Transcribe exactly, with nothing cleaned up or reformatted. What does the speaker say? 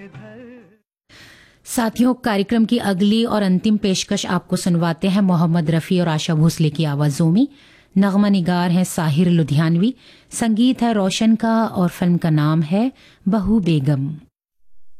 साथियों, कार्यक्रम की अगली और अंतिम पेशकश आपको सुनवाते हैं मोहम्मद रफ़ी और आशा भोसले की आवाज़ों में। नगमा निगार हैं साहिर लुधियानवी, संगीत है रोशन का और फिल्म का नाम है बहू बेगम।